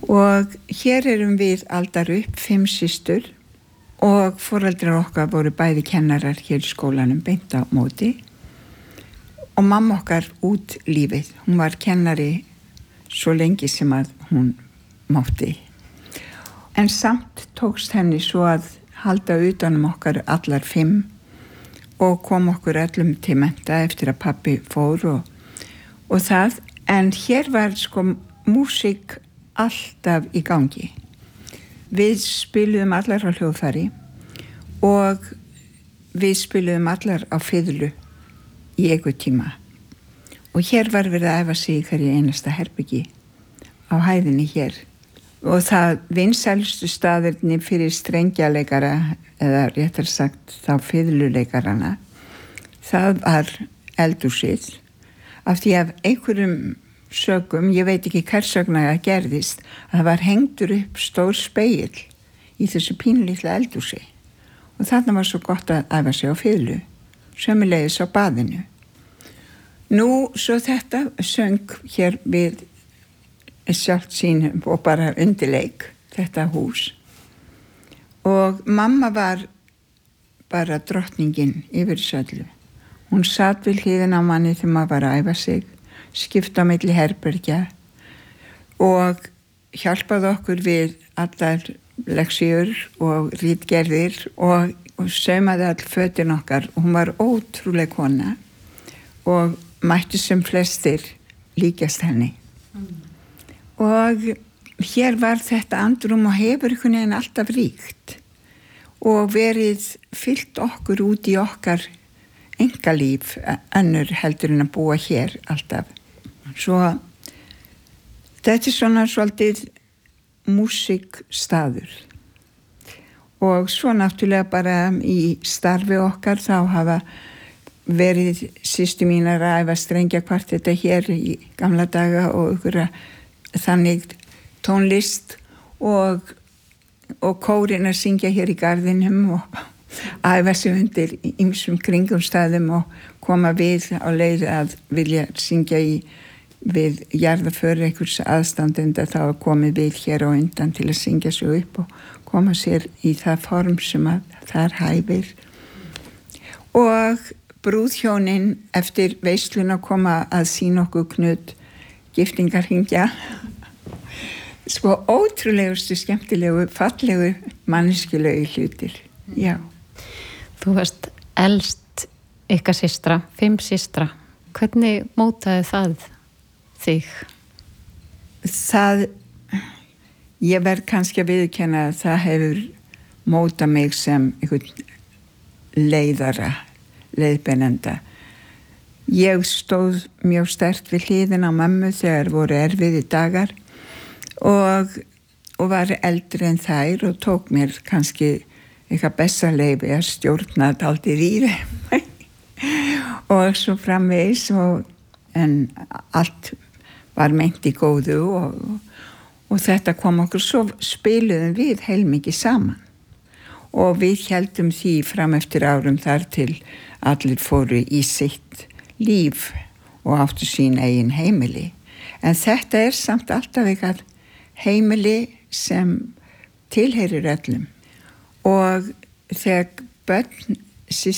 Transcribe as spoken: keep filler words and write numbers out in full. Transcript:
og hér erum við aldar upp, fimm systur og foreldrar okkar voru bæði kennarar hér í skólanum beint á móti og mamma okkar út lífið. Hún var kennari svo lengi sem að hún mátti. En samt tókst henni svo að halda utanum okkar allar fimm og kom okkur öllum til mennta eftir að pabbi fór og, og það. En hér var sko músík alltaf í gangi. Við spiluðum allar á hljóðfæri og við spiluðum allar á fiðlu í einhver tíma. Og hér var verið að æfa sig í hverju einasta herbyggi á hæðinni hér. Og það vinsælstu staðirni fyrir strengjaleikara, eða réttar sagt þá fiðluleikarana, það var eldhúsið. Af því að einhverjum sögum, ég veit ekki hvers vegna það gerðist, að það var hengtur upp stór spegill í þessu pínulitla eldhúsi. Og þarna var svo gott að æfa sig á fiðlu, sömuleiðis á baðinu. Nú, svo þetta söng hér við sjálft sín og bara undirleik, þetta hús. Og mamma var bara drottningin yfir söllu. Hún sat við hliðina á manni þegar maður var að æfa sig, skipta á milli herbergja og hjálpaði okkur við allar leksíur og ritgerðir og, og saumaði all fötin okkar. Hún var ótrúleg kona og mætti sem flestir líkjast henni. Mm. Og hér var þetta andrúm og hefur einhvern veginn alltaf ríkt og verið fyllt okkur út í okkar engalíf önnur heldur en að búa hér alltaf. Svo þetta er svona svolítið músíkstaður. Og svo náttúrulega bara í starfi okkar þá hafa verið systur mínar að æfa strengjakvart þetta hér í gamla daga og ykkur þannig tónlist og, og kórin að syngja hér í garðinum og æfa sig undir ýmsum kringumstæðum og koma við á leið að vilja syngja í við jarðaför einhvers aðstandenda þá komið við hér á undan til að syngja sig upp og koma sér í það form sem að þar hæfir. Og brúðhjónin eftir veisluna koma að sýna okkur Knut giftingarhringja. Sko ótrúlegustu, skemmtilegu, fallegu, manneskjulegu hlutir. Já. Þú varst elst ykkar systra, fimm systra. Hvernig mótaði það þig? Það, ég verð kannski að viðurkenna að það hefur mótað mig sem einhvern leiðara, leiðbeinanda. Ég stóð mjög sterkt við hliðina á mömmu þegar voru erfiðir dagar og, og var eldri en þær og tók mér kannski eitthvað besta leifi að stjórna dálítið í þeim og svo framvegis og en allt var meint í góðu og, og þetta kom okkur, svo spiluðum við heilmikið saman og við héldum því fram eftir árum þar til allir fóru í sitt líf og áttu sín eigin heimili. En þetta er samt alltaf eitthvað heimili sem tilheyrir öllum. Og þegar börn